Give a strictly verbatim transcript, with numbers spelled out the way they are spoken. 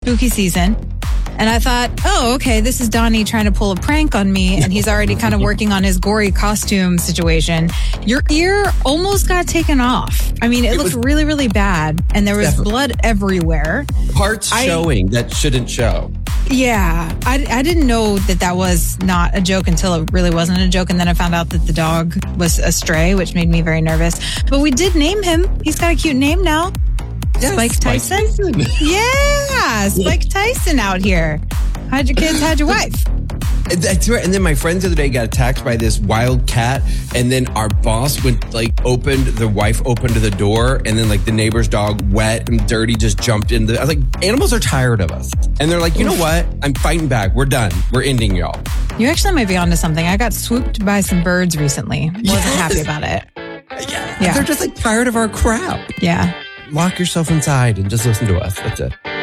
spooky season. And I thought, oh, okay, this is Donnie trying to pull a prank on me. And he's already kind of working on his gory costume situation. Your ear almost got taken off. I mean, it, it looked was, really, really bad. And there was definitely blood everywhere. Parts I, showing that shouldn't show. Yeah. I, I didn't know that that was not a joke until it really wasn't a joke. And then I found out that the dog was a stray, which made me very nervous. But we did name him. He's got a cute name now. Yes, Spike Tyson? Spike Tyson. Yeah, Spike Tyson out here. How'd your kids, how'd your wife? That's right. And then my friends the other day got attacked by this wild cat. And then our boss went, like, opened, the wife opened the door. And then, like, the neighbor's dog, wet and dirty, just jumped in. The, I was like, animals are tired of us. And they're like, you know what? I'm fighting back. We're done. We're ending y'all. You actually might be onto something. I got swooped by some birds recently. Wasn't yes. happy about it. Yeah. yeah. They're just, like, tired of our crap. Yeah. Lock yourself inside and just listen to us. That's it.